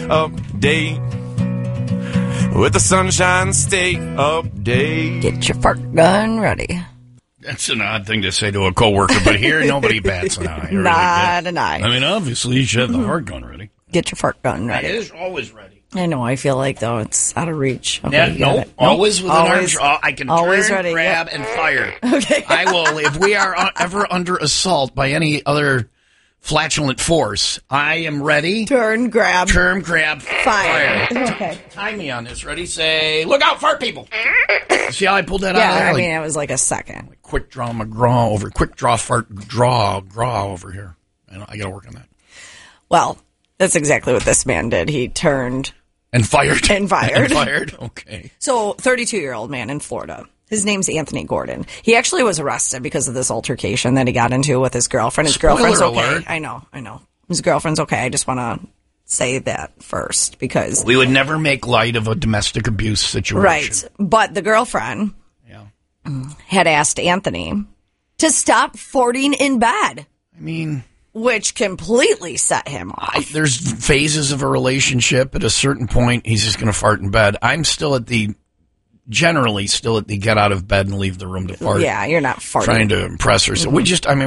update. With the Sunshine State update. Get your fart gun ready. That's an odd thing to say to a coworker, but here nobody bats an eye. Not an eye. I mean, obviously, you should have the fart gun ready. Get your fart gun ready. It is always ready. I know. I feel like, though, it's out of reach. Okay, Yeah, no, always within always, arm's. I can always turn, ready, grab, yep. and fire. Okay. I will, if we are ever under assault by any other flatulent force, I am ready. Turn, grab, fire. Okay. Time me on this. Ready? Say, look out, fart people. See how I pulled that out? Yeah, Like, it was like a second. like quick draw McGraw over. Quick draw fart draw over here. I got to work on that. Well, that's exactly what this man did. He turned and fired. And fired. Okay. So, 32-year-old man in Florida. His name's Anthony Gordon. He actually was arrested because of this altercation that he got into with his girlfriend. His girlfriend's okay. Alert. I know. His girlfriend's okay. I just want to say that first because we would never make light of a domestic abuse situation. Right. But the girlfriend had asked Anthony to stop farting in bed. I mean, which completely set him off. There's phases of a relationship. At a certain point, he's just going to fart in bed. I'm generally still at the get out of bed and leave the room to fart. Yeah, you're not farting. Trying to impress her. So